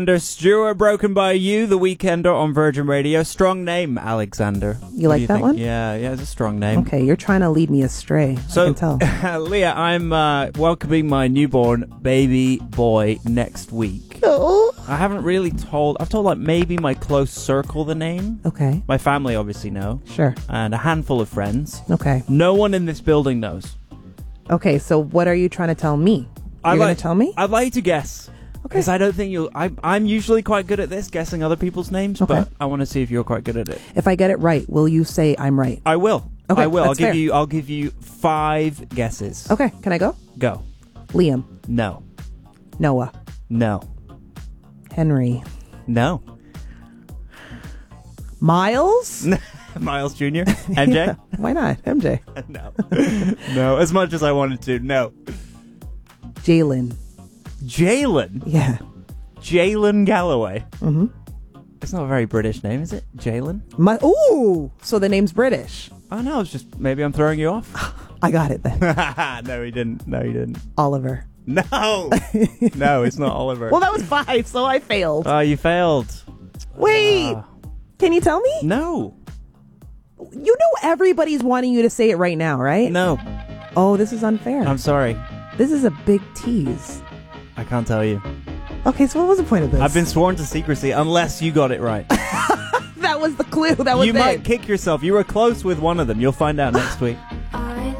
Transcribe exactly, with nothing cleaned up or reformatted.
Alexander Stewart, Broken by You, The Weekender on Virgin Radio. Strong name, Alexander. You like you that think? one? Yeah, yeah, it's a strong name. Okay, you're trying to lead me astray. So, I can tell. Leah, I'm uh, welcoming my newborn baby boy next week. Oh. I haven't really told, I've told like maybe my close circle the name. Okay. My family obviously know. Sure. And a handful of friends. Okay. No one in this building knows. Okay, so what are you trying to tell me? You're I'd going like, to tell me? I'd like you to guess. Okay. Because I don't think you'll... I, I'm usually quite good at this, guessing other people's names, Okay. but I want to see if you're quite good at it. If I get it right, will you say I'm right? I will. Okay, I will. I'll that's give fair. you. I'll give you five guesses. Okay, can I go? Go. Liam. No. Noah. No. Henry. No. Miles? Miles Junior M J? Yeah, why not? M J. No. No. As much as I wanted to. No. Jalen. Jalen. Yeah. Jalen Galloway. Mm-hmm. It's not a very British name, is it? Jalen? My, ooh! So the name's British. Oh no, it's just maybe I'm throwing you off. I got it then. No, he didn't. No, he didn't. Oliver. No. No, it's not Oliver. Well, that was five, so I failed. Oh, you failed. Wait! Uh, Can you tell me? no. You know everybody's wanting you to say it right now, right? No. Oh, this is unfair. I'm sorry. This is a big tease. I can't tell you. Okay, so what was the point of this? I've been sworn to secrecy unless you got it right. That was the clue. That was You it. might kick yourself. You were close with one of them. You'll find out next week.